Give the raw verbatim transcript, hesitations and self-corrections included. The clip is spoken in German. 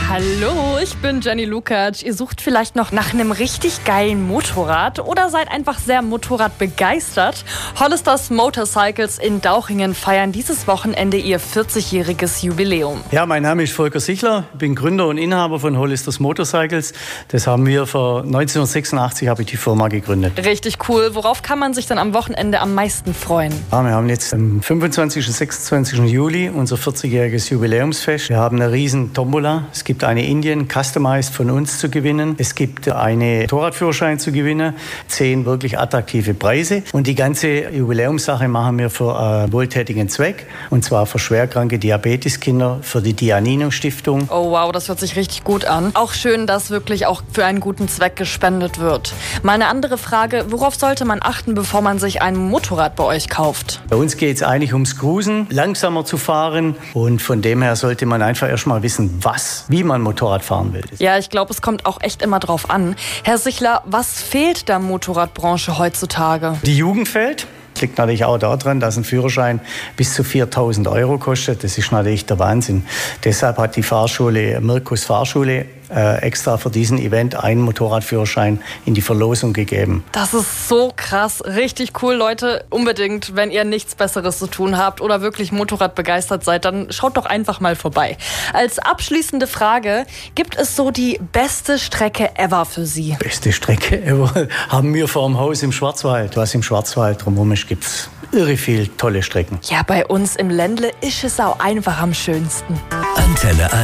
Hallo, ich bin Jenny Lukacs. Ihr sucht vielleicht noch nach einem richtig geilen Motorrad oder seid einfach sehr motorradbegeistert? Hollisters Motorcycles in Dauchingen feiern dieses Wochenende ihr vierzigjähriges Jubiläum. Ja, mein Name ist Volker Sichler, bin Gründer und Inhaber von Hollisters Motorcycles. Das haben wir vor neunzehnhundertsechsundachtzig habe ich die Firma gegründet. Richtig cool. Worauf kann man sich dann am Wochenende am meisten freuen? Ja, wir haben jetzt am fünfundzwanzigsten und sechsundzwanzigsten Juli unser vierzigjähriges Jubiläumsfest. Wir haben eine riesen Tombola. Es gibt eine Indien Customized von uns zu gewinnen. Es gibt einen Motorradführerschein zu gewinnen. Zehn wirklich attraktive Preise. Und die ganze Jubiläumssache machen wir für einen wohltätigen Zweck. Und zwar für schwerkranke Diabeteskinder, für die Dianino Stiftung. Oh wow, das hört sich richtig gut an. Auch schön, dass wirklich auch für einen guten Zweck gespendet wird. Mal eine andere Frage, worauf sollte man achten, bevor man sich ein Motorrad bei euch kauft? Bei uns geht es eigentlich ums Cruisen, langsamer zu fahren. Und von dem her sollte man einfach erstmal wissen, was, wie man Motorrad fahren will. Ja, ich glaube, es kommt auch echt immer drauf an. Herr Sichler, was fehlt der Motorradbranche heutzutage? Die Jugend fehlt. Liegt natürlich auch daran, dass ein Führerschein bis zu viertausend Euro kostet. Das ist natürlich der Wahnsinn. Deshalb hat die Fahrschule, Mirkus Fahrschule, äh, extra für diesen Event einen Motorradführerschein in die Verlosung gegeben. Das ist so krass, richtig cool, Leute. Unbedingt, wenn ihr nichts Besseres zu tun habt oder wirklich Motorrad begeistert seid, dann schaut doch einfach mal vorbei. Als abschließende Frage, gibt es so die beste Strecke ever für Sie? Beste Strecke ever haben wir vor dem Haus im Schwarzwald. Was im Schwarzwald drumherum ist, gibt es irre viel tolle Strecken. Ja, bei uns im Ländle ist es auch einfach am schönsten. Antenne